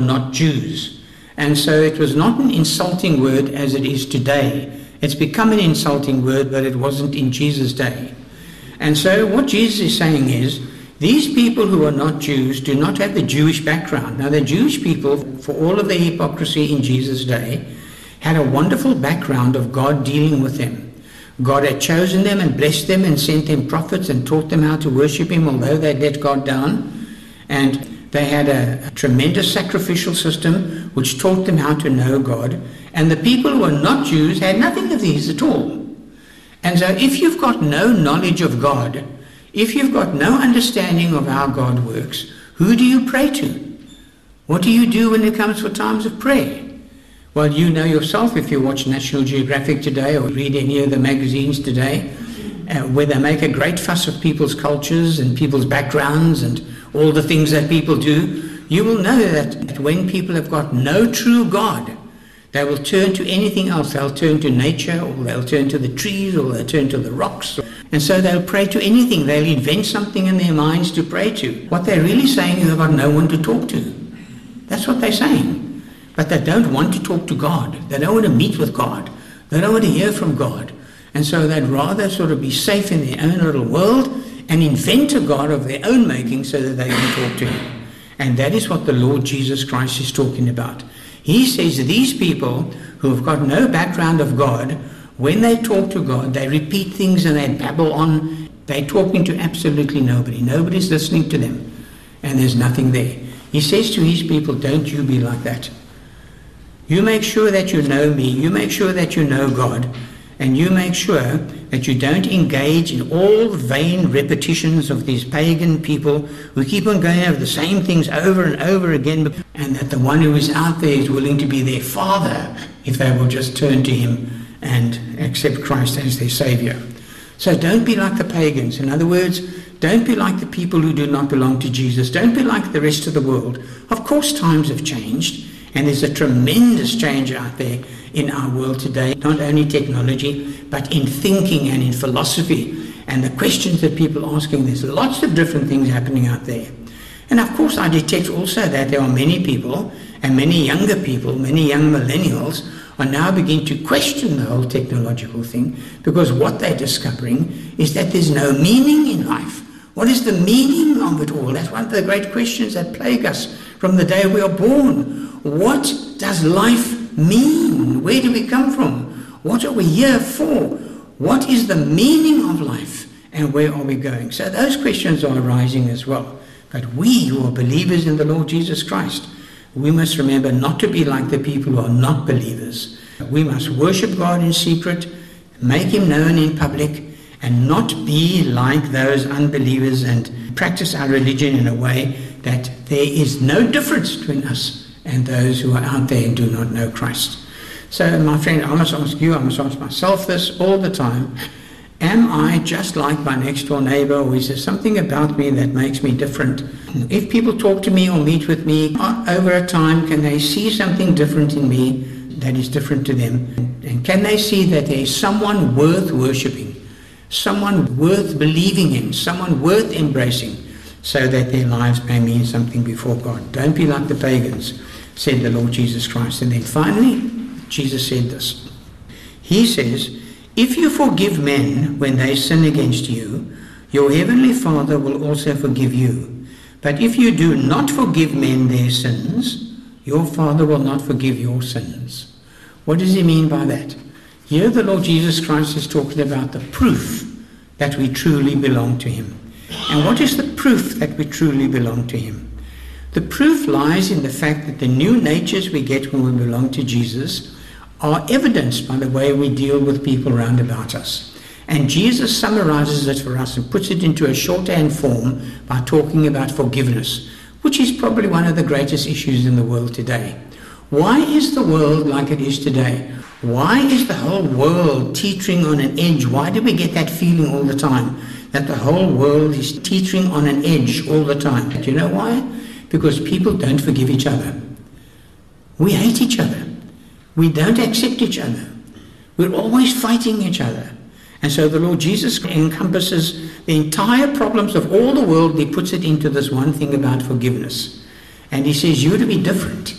not Jews. And so it was not an insulting word as it is today. It's become an insulting word, but it wasn't in Jesus' day. And so what Jesus is saying is, these people who are not Jews do not have the Jewish background. Now, the Jewish people, for all of their hypocrisy in Jesus' day, had a wonderful background of God dealing with them. God had chosen them and blessed them and sent them prophets and taught them how to worship him, although they let God down. And they had a tremendous sacrificial system which taught them how to know God. And the people who were not Jews had nothing of these at all. And so if you've got no knowledge of God, if you've got no understanding of how God works, who do you pray to? What do you do when it comes for times of prayer? Well, you know yourself if you watch National Geographic today or read any of the magazines today, where they make a great fuss of people's cultures and people's backgrounds and all the things that people do. You will know that when people have got no true God, they will turn to anything else. They'll turn to nature, or they'll turn to the trees, or they'll turn to the rocks. And so they'll pray to anything. They'll invent something in their minds to pray to. What they're really saying is they've got no one to talk to. That's what they're saying. But they don't want to talk to God. They don't want to meet with God. They don't want to hear from God. And so they'd rather sort of be safe in their own little world and invent a God of their own making so that they can talk to him. And that is what the Lord Jesus Christ is talking about. He says these people who have got no background of God, when they talk to God, they repeat things and they babble on. They're talking to absolutely nobody. Nobody's listening to them. And there's nothing there. He says to his people, don't you be like that. You make sure that you know me. You make sure that you know God. And you make sure that you don't engage in all vain repetitions of these pagan people who keep on going over the same things over and over again, and that the one who is out there is willing to be their father if they will just turn to him and accept Christ as their Savior. So don't be like the pagans. In other words, don't be like the people who do not belong to Jesus. Don't be like the rest of the world. Of course, times have changed, and there's a tremendous change out there in our world today, not only technology, but in thinking and in philosophy and the questions that people are asking. There's lots of different things happening out there. And of course, I detect also that there are many people, and many younger people, many young millennials, are now beginning to question the whole technological thing, because what they're discovering is that there's no meaning in life. What is the meaning of it all? That's one of the great questions that plague us from the day we are born. What does life mean? Where do we come from? What are we here for? What is the meaning of life? And where are we going? So those questions are arising as well. But we who are believers in the Lord Jesus Christ, we must remember not to be like the people who are not believers. We must worship God in secret, make him known in public, and not be like those unbelievers and practice our religion in a way that there is no difference between us and those who are out there and do not know Christ. So, my friend, I must ask you, I must ask myself this all the time. Am I just like my next door neighbor, or is there something about me that makes me different? If people talk to me or meet with me over a time, can they see something different in me that is different to them? And can they see that there is someone worth worshipping, someone worth believing in, someone worth embracing, so that their lives may mean something before God? Don't be like the pagans, said the Lord Jesus Christ. And then finally, Jesus said this. He says, if you forgive men when they sin against you, your heavenly Father will also forgive you. But if you do not forgive men their sins, your Father will not forgive your sins. What does he mean by that? Here the Lord Jesus Christ is talking about the proof that we truly belong to him. And what is the proof that we truly belong to him? The proof lies in the fact that the new natures we get when we belong to Jesus are evidenced by the way we deal with people round about us. And Jesus summarizes it for us and puts it into a shorthand form by talking about forgiveness, which is probably one of the greatest issues in the world today. Why is the world like it is today? Why is the whole world teetering on an edge? Why do we get that feeling all the time that the whole world is teetering on an edge all the time? Do you know why? Because people don't forgive each other. We hate each other. We don't accept each other. We're always fighting each other. And so the Lord Jesus encompasses the entire problems of all the world. He puts it into this one thing about forgiveness. And he says, you're to be different.